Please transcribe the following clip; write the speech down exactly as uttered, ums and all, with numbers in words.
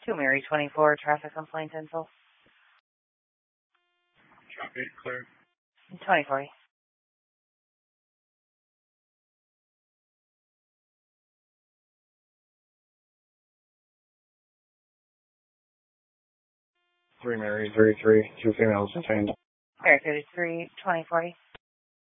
two Mary twenty-four, traffic complaint info. Copy, clear. twenty forty. three Mary thirty-three, two females detained. Mary thirty-three, twenty forty.